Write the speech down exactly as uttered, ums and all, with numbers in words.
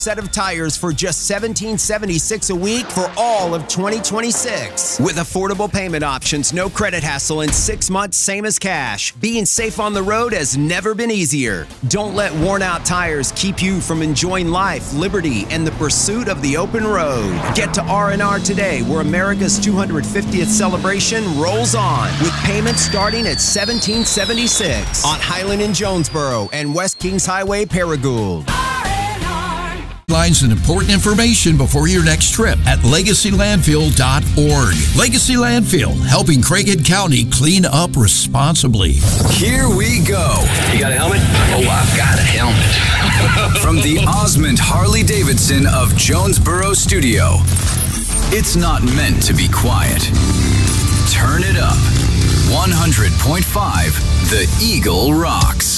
set of tires for just seventeen seventy-six a week for all of twenty twenty-six. With affordable payment options, no credit hassle, and six months same as cash. Being safe on the road has never been easier. Don't let worn out tires keep you from enjoying life, liberty, and the pursuit of the open road. Get to R and R today, where America's two hundred fiftieth celebration rolls on, with payments starting at seventeen seventy-six on Highland in Jonesboro and West Kings Highway, Paragould. Lines and important information before your next trip at legacy landfill dot org. Legacy Landfill, helping Craighead County clean up responsibly. Here we go. You got a helmet? Oh, I've got a helmet. From the Osmond Harley-Davidson of Jonesboro Studio. It's not meant to be quiet. Turn it up. one hundred point five The Eagle rocks.